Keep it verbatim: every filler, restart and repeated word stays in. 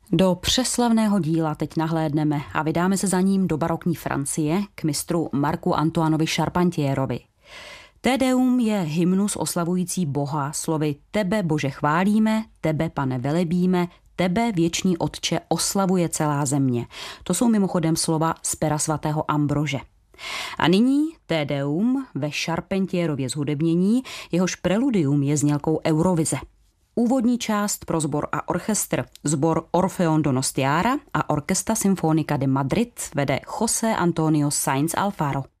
Do přeslavného díla teď nahlédneme a vydáme se za ním do barokní Francie k mistru Marku Antoinovi Charpentierovi. Te Deum je hymnus oslavující Boha slovy Tebe, Bože, chválíme, Tebe, Pane, velebíme, Tebe, věčný Otče, oslavuje celá země. To jsou mimochodem slova z pera svatého Ambrože. A nyní Te Deum ve Charpentierově zhudebnění, jehož preludium je znělkou Eurovize. Úvodní část pro sbor a orchestr, sbor Orfeón Donostiara a Orquesta Sinfónica de Madrid vede José Antonio Sainz Alfaro.